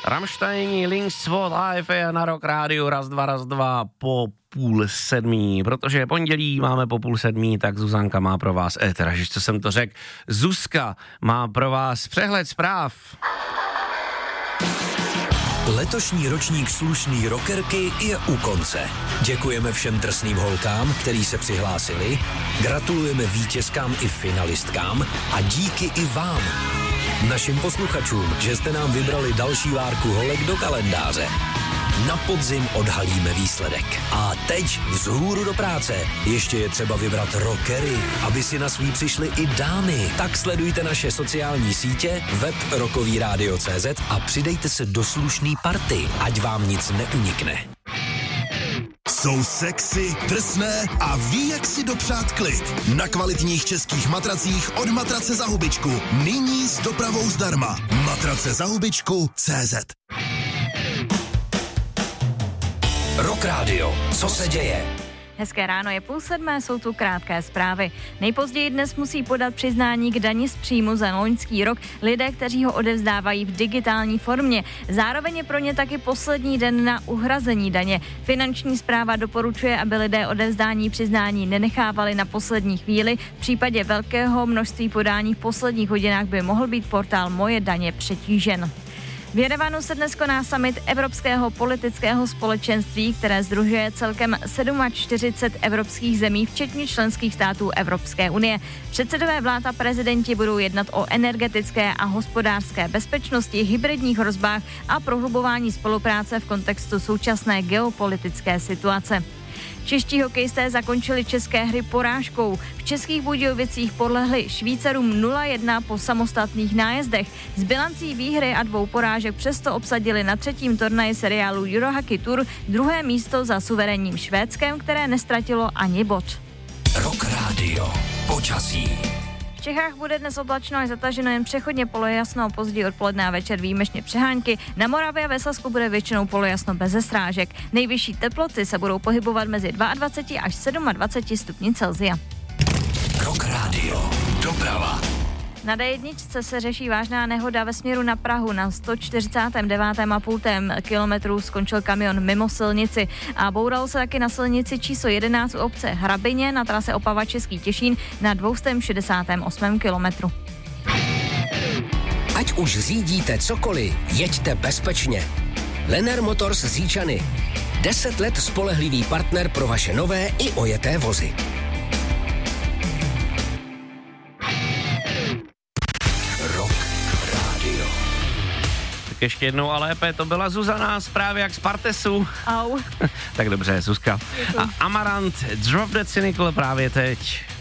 Rammstein, Links for Life je na Rock Rádiu, raz, dva, po 6:30, protože je pondělí, máme po 6:30, tak Zuzanka má pro vás, co jsem to řekl, Zuzka má pro vás přehled zpráv. Letošní ročník slušný rockerky je u konce. Děkujeme všem drsným holkám, který se přihlásili, gratulujeme vítězkám i finalistkám a díky i vám, našim posluchačům, že jste nám vybrali další várku holek do kalendáře. Na podzim odhalíme výsledek. A teď vzhůru do práce. Ještě je třeba vybrat rockery, aby si na svý přišly i dámy. Tak sledujte naše sociální sítě, web rockovyradio.cz a přidejte se do slušný party, ať vám nic neunikne. Jsou sexy, drsné a ví, jak si dopřát klid. Na kvalitních českých matracích od Matrace za hubičku. Nyní s dopravou zdarma. Matrace za hubičku.cz. Rock Radio. Co se děje? Hezké ráno, je 6:30, jsou tu krátké zprávy. Nejpozději dnes musí podat přiznání k dani z příjmu za loňský rok lidé, kteří ho odevzdávají v digitální formě. Zároveň je pro ně taky poslední den na uhrazení daně. Finanční správa doporučuje, aby lidé odevzdání přiznání nenechávali na poslední chvíli. V případě velkého množství podání v posledních hodinách by mohl být portál Moje daně přetížen. V Jerevanu se dnes koná summit Evropského politického společenství, které sdružuje celkem 47 evropských zemí, včetně členských států Evropské unie. Předsedové vlád a prezidenti budou jednat o energetické a hospodářské bezpečnosti, hybridních hrozbách a prohlubování spolupráce v kontextu současné geopolitické situace. Čeští hokejisté zakončili české hry porážkou. V Českých Budějovicích podlehli Švýcarům 0-1 po samostatných nájezdech. S bilancí výhry a 2 porážek přesto obsadili na 3. turnaji seriálu Eurohockey Tour 2. místo za suverénním Švédskem, které nestratilo ani bod. Rock Radio. Počasí. V Čechách bude dnes oblačno a zataženo, jen přechodně polojasno, později odpoledne a večer výjimečně přehánky. Na Moravě a ve Slezsku bude většinou polojasno bez srážek. Nejvyšší teploty se budou pohybovat mezi 22 až 27 stupni Celsia. Rock Radio. Doprava. Na D1 se řeší vážná nehoda ve směru na Prahu. Na 149,5 kilometru skončil kamion mimo silnici a boural se taky na silnici číslo 11 u obce Hrabině na trase Opava Český Těšín na 268 kilometru. Ať už řídíte cokoliv, jeďte bezpečně. Lenner Motors z Říčany. 10 let spolehlivý partner pro vaše nové i ojeté vozy. Ještě jednou a lépe, to byla Zuzana, zprávy jak z Partesu. Au. Tak dobře, Zuzka. A Amarant, Drop Dead Cynical právě teď.